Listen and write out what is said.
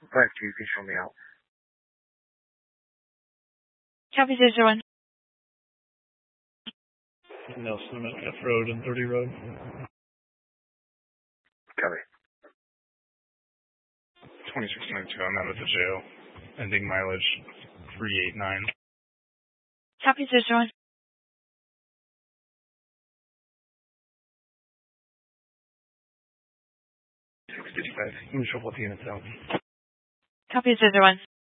Back to you, can show me out. Copy 001. Nelson at F Road and 30 Road. Copy. 2692, I'm out of the jail. Ending mileage 389. Copy 001. Mutual 14 units out. Copy 001.